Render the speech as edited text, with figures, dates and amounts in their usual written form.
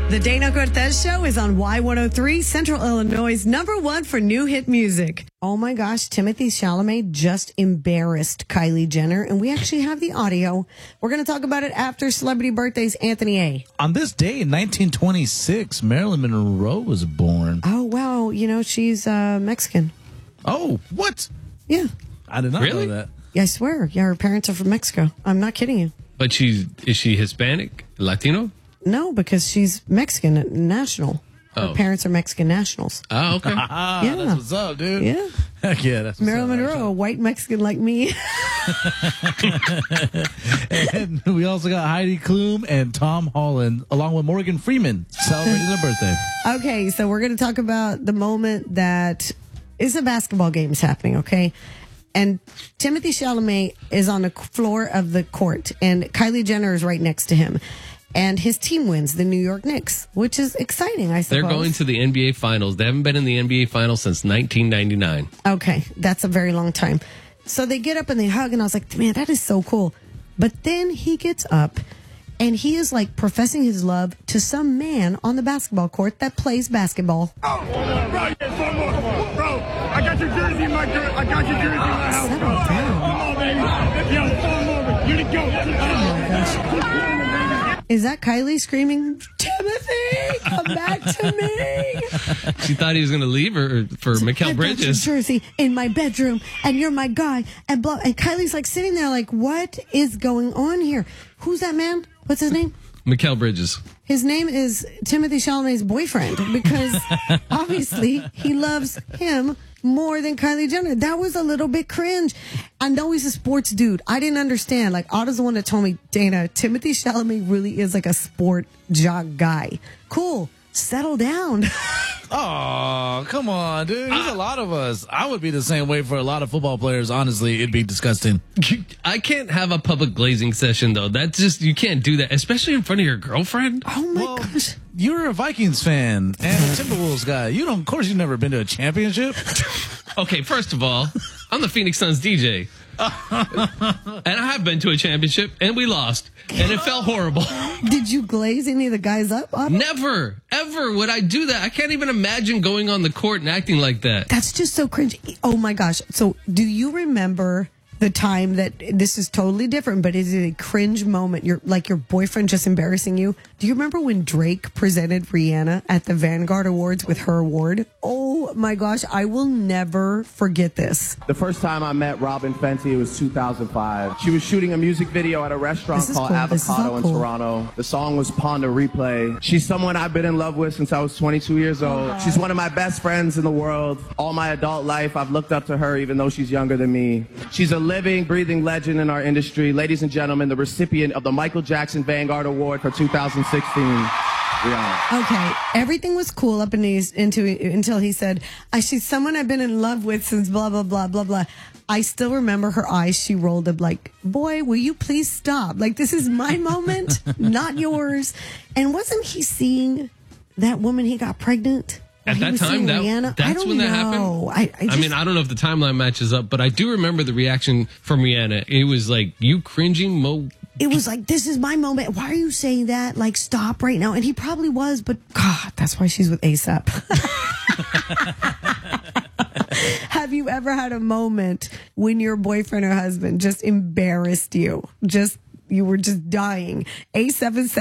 The Dana Cortez Show is on Y103, Central Illinois' #1 for new hit music. Oh my gosh, Timothée Chalamet just embarrassed Kylie Jenner, and we actually have the audio. We're going to talk about it after Celebrity Birthdays, Anthony A. On this day in 1926, Marilyn Monroe was born. Oh, wow. You know, she's Mexican. Oh, what? Yeah. I did not know that. Yeah, I swear. Yeah, her parents are from Mexico. I'm not kidding you. But is she Hispanic, Latino? No, because she's Mexican national. Her parents are Mexican nationals. Oh, okay. Yeah. That's what's up, dude. Yeah. Heck yeah, that's what's Marilyn up, Monroe, a white Mexican like me. And we also got Heidi Klum and Tom Holland, along with Morgan Freeman, celebrating their birthday. Okay, so we're going to talk about the moment that is a basketball game is happening, okay? And Timothée Chalamet is on the floor of the court, and Kylie Jenner is right next to him. And his team wins, the New York Knicks, which is exciting, I suppose. They're going to the NBA Finals. They haven't been in the NBA Finals since 1999. Okay, that's a very long time. So they get up and they hug, and I was like, man, that is so cool. But then he gets up, and he is like professing his love to some man on the basketball court that plays basketball. Oh, bro, I got your jersey in my house. Settle down. Come on, baby. Yo, come over. You the goat. Oh my gosh. Is that Kylie screaming, Timothy, come back to me? She thought he was going to leave her for Mikal Bridges. Your jersey in my bedroom, and you're my guy. And Kylie's like sitting there like, what is going on here? Who's that man? What's his name? Mikal Bridges. His name is Timothée Chalamet's boyfriend because obviously he loves him more than Kylie Jenner. That was a little bit cringe. I know he's a sports dude. I didn't understand. Like, Otto's the one that told me, Dana, Timothée Chalamet really is like a sport jock guy. Cool. Settle down. Oh, come on, dude. There's a lot of us. I would be the same way for a lot of football players. Honestly, it'd be disgusting. I can't have a public glazing session, though. That's just, you can't do that, especially in front of your girlfriend. Oh, my gosh. You're a Vikings fan and a Timberwolves guy. Of course, you've never been to a championship. Okay, first of all, I'm the Phoenix Suns DJ. And I have been to a championship, and we lost. And it felt horrible. Did you glaze any of the guys up, Otto? Never, ever would I do that. I can't even imagine going on the court and acting like that. That's just so cringe. Oh, my gosh. So do you remember the time that this is totally different, but is it a cringe moment? You're like your boyfriend just embarrassing you. Do you remember when Drake presented Rihanna at the Vanguard Awards with her award? Oh my gosh, I will never forget this. The first time I met Robin Fenty, it was 2005. She was shooting a music video at a restaurant called Avocado in Toronto. The song was Pawn to Replay. She's someone I've been in love with since I was 22 years old. She's one of my best friends in the world. All my adult life, I've looked up to her even though she's younger than me. She's a living, breathing legend in our industry. Ladies and gentlemen, the recipient of the Michael Jackson Vanguard Award for 2016, Rihanna. Okay, everything was cool up until he said, she's someone I've been in love with since blah, blah, blah, blah, blah. I still remember her eyes. She rolled up like, boy, will you please stop? Like, this is my moment, not yours. And wasn't he seeing that woman he got pregnant? At that time, that's when that happened? I mean, I don't know if the timeline matches up, but I do remember the reaction from Rihanna. It was like, you cringing, Mo. It was like, this is my moment. Why are you saying that? Like, stop right now. And he probably was, but God, that's why she's with A$AP. Have you ever had a moment when your boyfriend or husband just embarrassed you? You were just dying? A77